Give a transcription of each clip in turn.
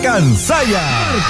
Cansaya.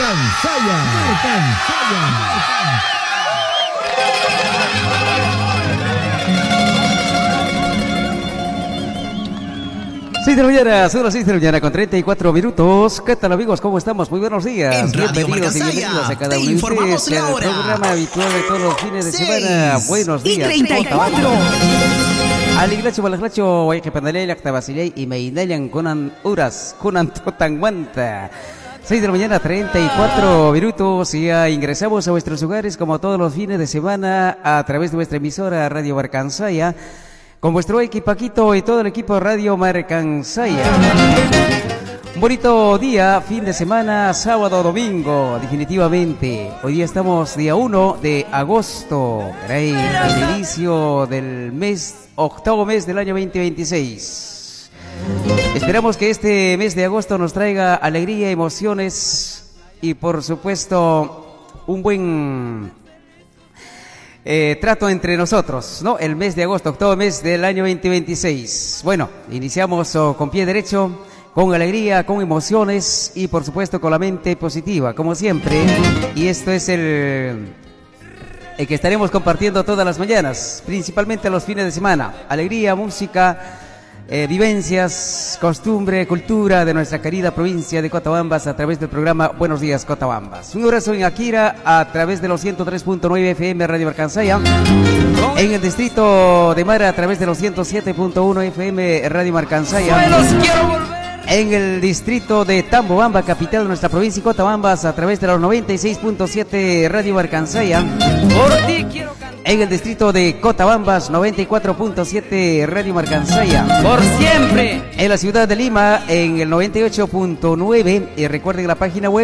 Seis de la mañana, son las 6 de la mañana con 34 minutos. ¿Qué tal, amigos? ¿Cómo estamos? Muy buenos días. En Radio Bienvenidos y Marcasaya, bienvenidos a cada te uno de informamos ustedes la al hora. programa habitual de todos los fines de semana. Buenos días. 6:34. Aliglacho, balaglacho, guayque pandaley, actabasiley y meinayan conan uras, conan totanguanta. 6 de la mañana, 34 minutos, y ya ingresamos a vuestros hogares como todos los fines de semana a través de vuestra emisora Radio Marcasaya, con vuestro equipaquito y todo el equipo de Radio Marcasaya. Un bonito día, fin de semana, sábado, domingo, definitivamente. Hoy día estamos día 1 de agosto, caray, el inicio del mes, octavo mes del año 2026. Esperamos que este mes de agosto nos traiga alegría, emociones y por supuesto un buen trato entre nosotros, ¿no? El mes de agosto, octavo mes del año 2026. Bueno, iniciamos con pie derecho, con alegría, con emociones y por supuesto con la mente positiva, como siempre. Y esto es el que estaremos compartiendo todas las mañanas, principalmente los fines de semana. Alegría, música, vivencias, costumbre, cultura de nuestra querida provincia de Cotabambas a través del programa Buenos Días Cotabambas. Un abrazo en Akira a través de los 103.9 FM Radio Marcasaya, en el distrito de Mara a través de los 107.1 FM Radio Marcasaya, en el distrito de Tambobamba, capital de nuestra provincia Cotabambas, a través de los 96.7 Radio Marcasaya. Por ti quiero cantar. En el distrito de Cotabambas, 94.7 Radio Marcasaya. Por siempre. En la ciudad de Lima, en el 98.9. Y recuerden la página web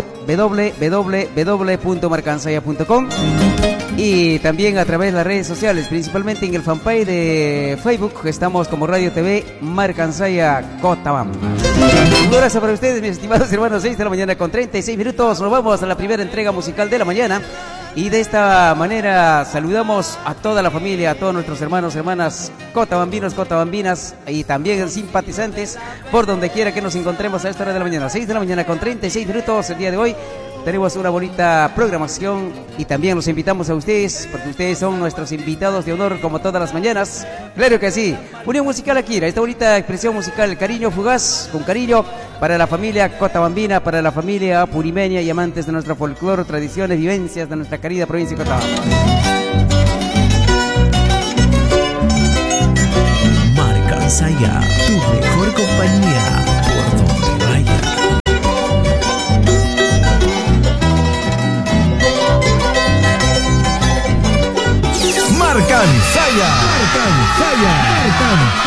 www.marcasaya.com. Y también a través de las redes sociales, principalmente en el fanpage de Facebook, estamos como Radio TV Marcasaya Cotabambas. Un abrazo para ustedes, mis estimados hermanos. 6 de la mañana con 36 minutos. Nos vamos a la primera entrega musical de la mañana. Y de esta manera saludamos a toda la familia, a todos nuestros hermanos, hermanas, cotabambinos, cotabambinas y también simpatizantes por donde quiera que nos encontremos a esta hora de la mañana. 6 de la mañana con 36 minutos el día de hoy. Tenemos una bonita programación y también los invitamos a ustedes, porque ustedes son nuestros invitados de honor como todas las mañanas. Claro que sí. Unión Musical Akira, esta bonita expresión musical, cariño fugaz, con cariño para la familia cotabambina, para la familia purimeña y amantes de nuestro folclore, tradiciones, vivencias de nuestra querida provincia de Cotabambas. Marcasaya, tu mejor compañía por donde vaya. Marcasaya.